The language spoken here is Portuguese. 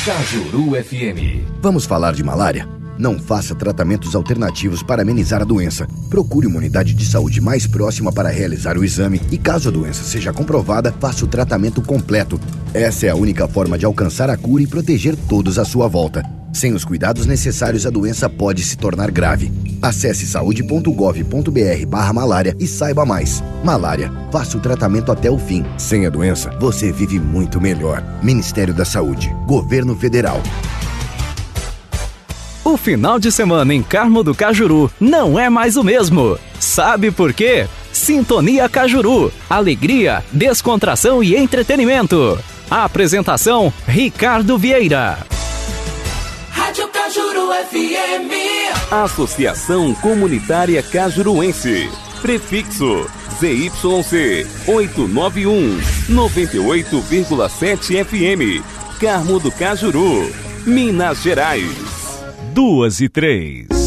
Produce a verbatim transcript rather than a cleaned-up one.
Cajuru F M. Vamos falar de malária? Não faça tratamentos alternativos para amenizar a doença. Procure uma unidade de saúde mais próxima para realizar o exame e, caso a doença seja comprovada, faça o tratamento completo. Essa é a única forma de alcançar a cura e proteger todos à sua volta. Sem os cuidados necessários, a doença pode se tornar grave. Acesse saúde ponto gov ponto br barra malária e saiba mais. Malária, faça o tratamento até o fim. Sem a doença, você vive muito melhor. Ministério da Saúde, Governo Federal. O final de semana em Carmo do Cajuru não é mais o mesmo. Sabe por quê? Sintonia Cajuru. Alegria, descontração e entretenimento. A apresentação, Ricardo Vieira. Rádio Cajuru F M. Associação Comunitária Cajuruense. Prefixo Z Y C oitocentos e noventa e um, noventa e oito vírgula sete F M. Carmo do Cajuru, Minas Gerais. Duas e três.